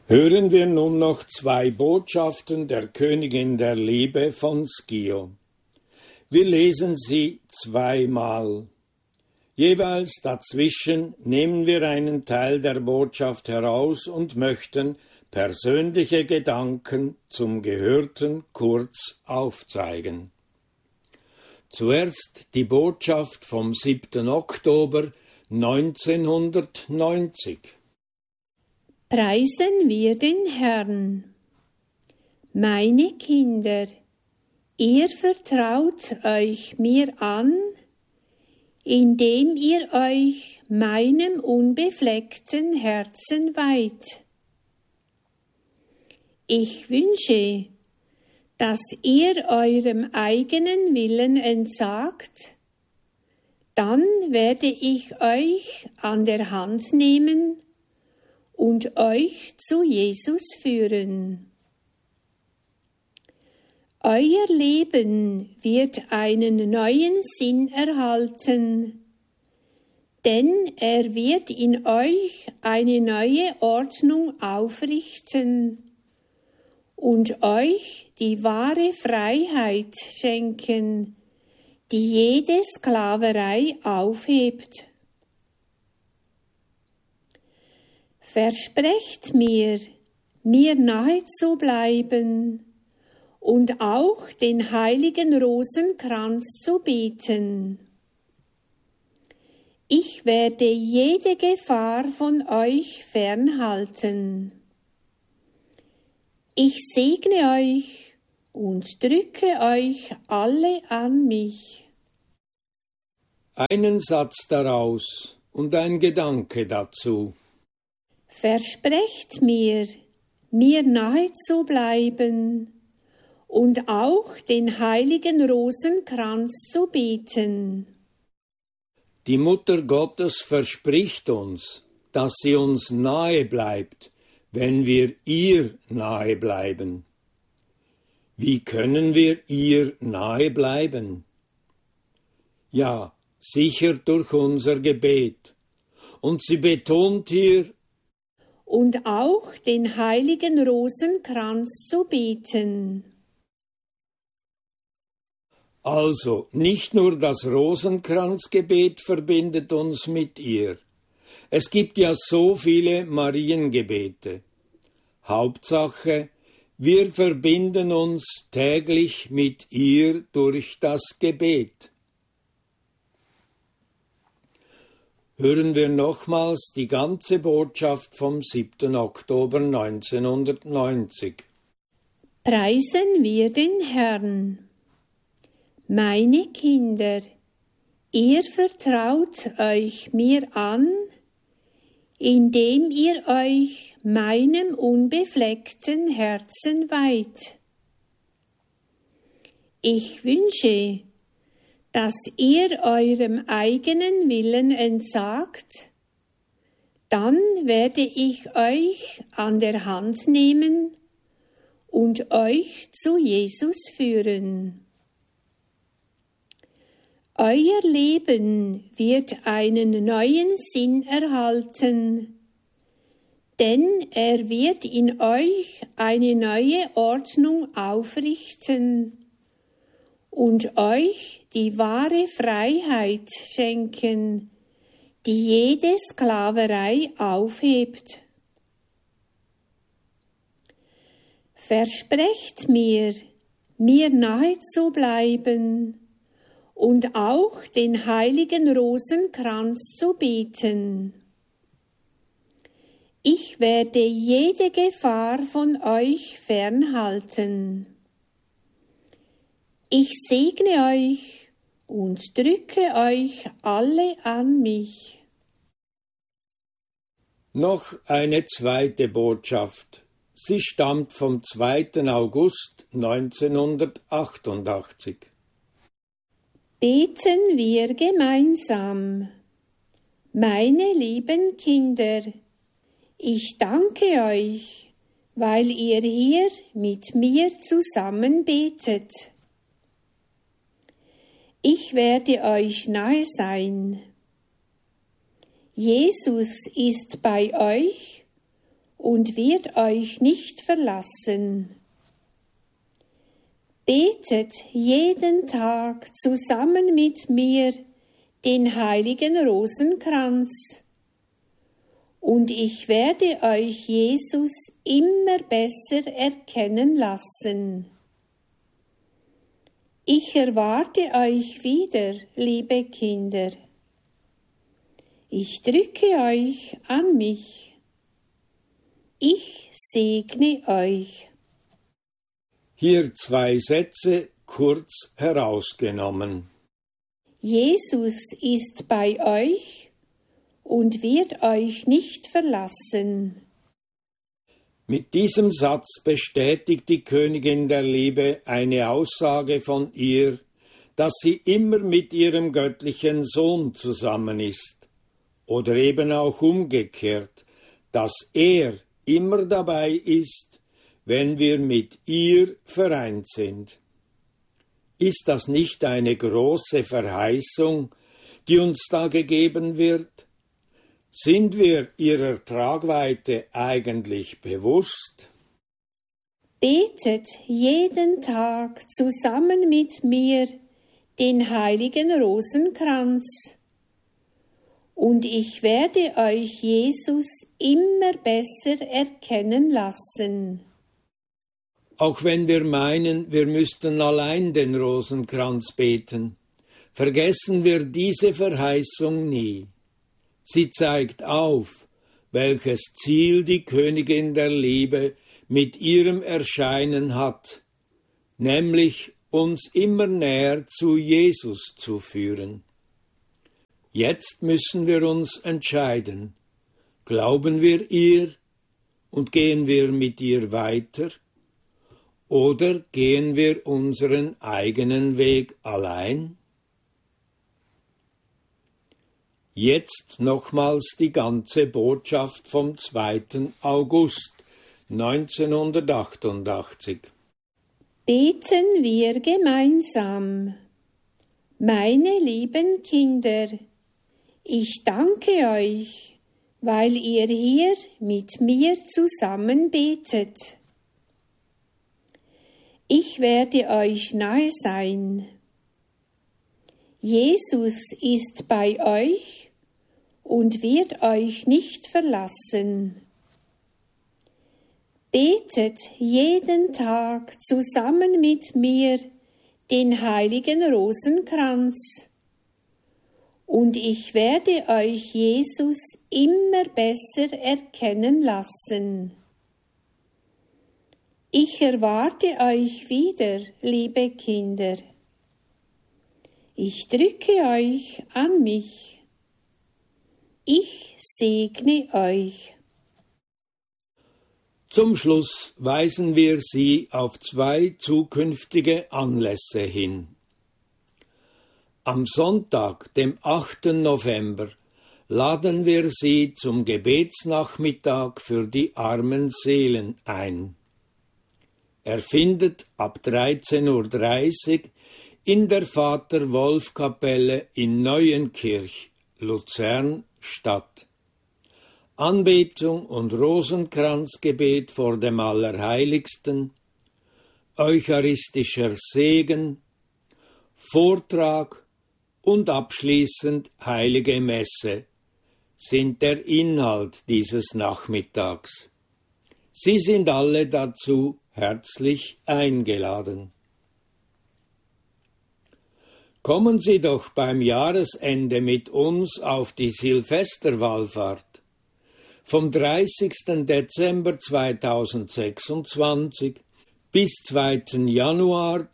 Hören wir nun noch 2 Botschaften der Königin der Liebe von Schio. Wir lesen sie 2-mal. Jeweils dazwischen nehmen wir einen Teil der Botschaft heraus und möchten persönliche Gedanken zum Gehörten kurz aufzeigen. Zuerst die Botschaft vom 7. Oktober 1990. Preisen wir den Herrn. Meine Kinder, ihr vertraut euch mir an, indem ihr euch meinem unbefleckten Herzen weiht. Ich wünsche, dass ihr eurem eigenen Willen entsagt, dann werde ich euch an der Hand nehmen und euch zu Jesus führen. Euer Leben wird einen neuen Sinn erhalten, denn er wird in euch eine neue Ordnung aufrichten und euch die wahre Freiheit schenken, die jede Sklaverei aufhebt. Versprecht mir nahe zu bleiben und auch den heiligen Rosenkranz zu beten. Ich werde jede Gefahr von euch fernhalten. Ich segne euch und drücke euch alle an mich. Einen Satz daraus und ein Gedanke dazu. Versprecht mir nahe zu bleiben und auch den heiligen Rosenkranz zu beten. Die Mutter Gottes verspricht uns, dass sie uns nahe bleibt, wenn wir ihr nahe bleiben. Wie können wir ihr nahe bleiben? Ja, sicher durch unser Gebet. Und sie betont hier, und auch den heiligen Rosenkranz zu beten. Also, nicht nur das Rosenkranzgebet verbindet uns mit ihr. Es gibt ja so viele Mariengebete. Hauptsache, wir verbinden uns täglich mit ihr durch das Gebet. Hören wir nochmals die ganze Botschaft vom 7. Oktober 1990. Preisen wir den Herrn. Meine Kinder, ihr vertraut euch mir an, indem ihr euch meinem unbefleckten Herzen weiht. Ich wünsche, dass ihr eurem eigenen Willen entsagt, dann werde ich euch an der Hand nehmen und euch zu Jesus führen. Euer Leben wird einen neuen Sinn erhalten, denn er wird in euch eine neue Ordnung aufrichten und euch die wahre Freiheit schenken, die jede Sklaverei aufhebt. Versprecht mir nahe zu bleiben und auch den heiligen Rosenkranz zu beten. Ich werde jede Gefahr von euch fernhalten. Ich segne euch und drücke euch alle an mich. Noch eine zweite Botschaft. Sie stammt vom 2. August 1988. Beten wir gemeinsam. Meine lieben Kinder, ich danke euch, weil ihr hier mit mir zusammen betet. Ich werde euch nahe sein. Jesus ist bei euch und wird euch nicht verlassen. Betet jeden Tag zusammen mit mir den heiligen Rosenkranz, und ich werde euch Jesus immer besser erkennen lassen. Ich erwarte euch wieder, liebe Kinder. Ich drücke euch an mich. Ich segne euch. Hier 2 Sätze kurz herausgenommen. Jesus ist bei euch und wird euch nicht verlassen. Mit diesem Satz bestätigt die Königin der Liebe eine Aussage von ihr, dass sie immer mit ihrem göttlichen Sohn zusammen ist. Oder eben auch umgekehrt, dass er immer dabei ist, wenn wir mit ihr vereint sind. Ist das nicht eine große Verheißung, die uns da gegeben wird? Sind wir ihrer Tragweite eigentlich bewusst? Betet jeden Tag zusammen mit mir den heiligen Rosenkranz, und ich werde euch Jesus immer besser erkennen lassen. Auch wenn wir meinen, wir müssten allein den Rosenkranz beten, vergessen wir diese Verheißung nie. Sie zeigt auf, welches Ziel die Königin der Liebe mit ihrem Erscheinen hat, nämlich uns immer näher zu Jesus zu führen. Jetzt müssen wir uns entscheiden, glauben wir ihr und gehen wir mit ihr weiter, oder gehen wir unseren eigenen Weg allein? Jetzt nochmals die ganze Botschaft vom 2. August 1988. Beten wir gemeinsam. Meine lieben Kinder, ich danke euch, weil ihr hier mit mir zusammen betet. Ich werde euch nahe sein. Jesus ist bei euch und wird euch nicht verlassen. Betet jeden Tag zusammen mit mir den heiligen Rosenkranz, und ich werde euch Jesus immer besser erkennen lassen. Ich erwarte euch wieder, liebe Kinder. Ich drücke euch an mich. Ich segne euch. Zum Schluss weisen wir Sie auf 2 zukünftige Anlässe hin. Am Sonntag, dem 8. November, laden wir Sie zum Gebetsnachmittag für die armen Seelen ein. Er findet ab 13:30 Uhr in der Vater-Wolf-Kapelle in Neuenkirch, Luzern, statt. Anbetung und Rosenkranzgebet vor dem Allerheiligsten, eucharistischer Segen, Vortrag und abschließend Heilige Messe sind der Inhalt dieses Nachmittags. Sie sind alle dazu herzlich eingeladen. Kommen Sie doch beim Jahresende mit uns auf die Silvesterwallfahrt. Vom 30. Dezember 2026 bis 2. Januar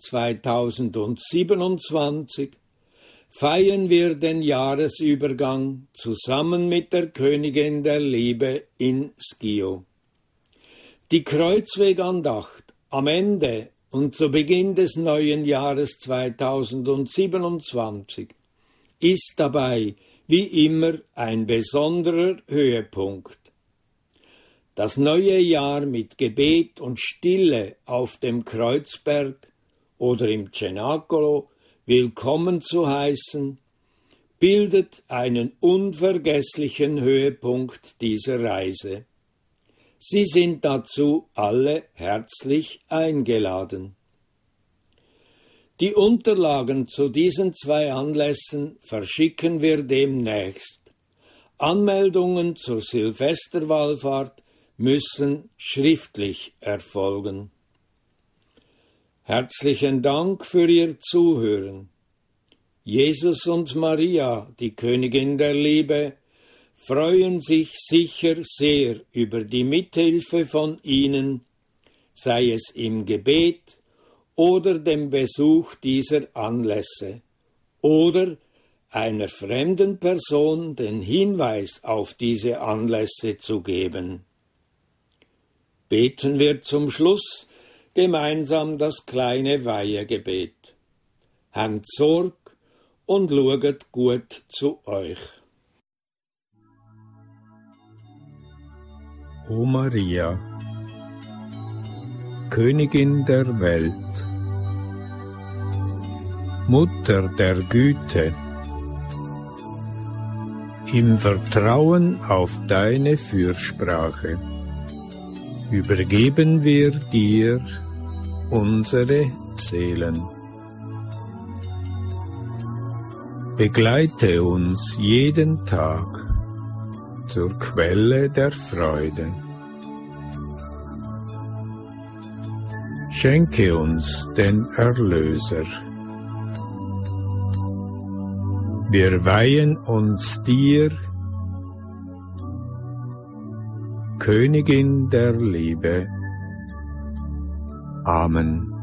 2027 feiern wir den Jahresübergang zusammen mit der Königin der Liebe in Schio. Die Kreuzwegandacht am Ende und zu Beginn des neuen Jahres 2027 ist dabei wie immer ein besonderer Höhepunkt. Das neue Jahr mit Gebet und Stille auf dem Kreuzberg oder im Cenacolo willkommen zu heißen, bildet einen unvergesslichen Höhepunkt dieser Reise. Sie sind dazu alle herzlich eingeladen. Die Unterlagen zu diesen 2 Anlässen verschicken wir demnächst. Anmeldungen zur Silvesterwallfahrt müssen schriftlich erfolgen. Herzlichen Dank für Ihr Zuhören. Jesus und Maria, die Königin der Liebe, freuen sich sicher sehr über die Mithilfe von Ihnen, sei es im Gebet oder dem Besuch dieser Anlässe oder einer fremden Person den Hinweis auf diese Anlässe zu geben. Beten wir zum Schluss gemeinsam das kleine Weihegebet. Habt Sorg und schaut gut zu euch. O Maria, Königin der Welt, Mutter der Güte, im Vertrauen auf deine Fürsprache übergeben wir dir unsere Seelen. Begleite uns jeden Tag zur Quelle der Freude. Schenke uns den Erlöser. Wir weihen uns dir, Königin der Liebe. Amen.